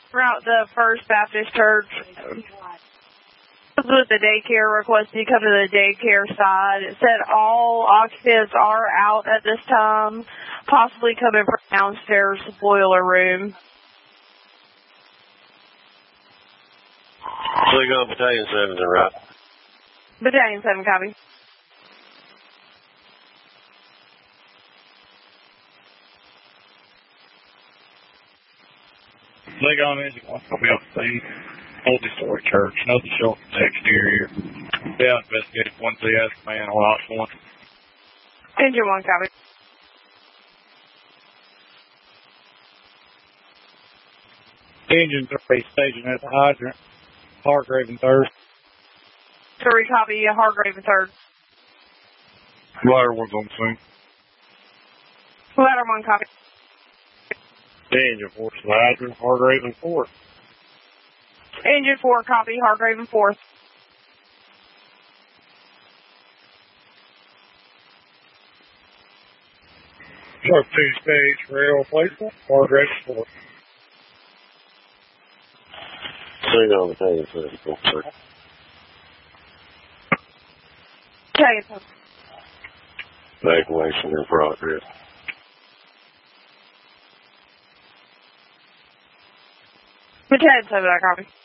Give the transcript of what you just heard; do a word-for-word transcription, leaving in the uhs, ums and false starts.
Throughout the First Baptist Church with the daycare request you come to the daycare side. It said all occupants are out at this time, possibly coming from downstairs boiler room. So you go Battalion seven, then, right? Battalion seven, copy. Leg on engine one's going to be on the scene. Multi-story church. Nothing showing from the exterior. Yeah, investigated one C S man on Ops one. Engine one, copy. Engine three staging at the hydrant. Hargrave and third. Three, copy. Hargrave and third. Ladder one's on the scene. Ladder one, copy. Engine four to the hydrant. Hargrave and fourth. Engine four, copy. Hargrave and fourth. Sharp two stage rail placement. Hargrave and fourth. So you go Battalion seven, go for it. Battalion seven. Evacuation in progress. Battalion seven, I copy.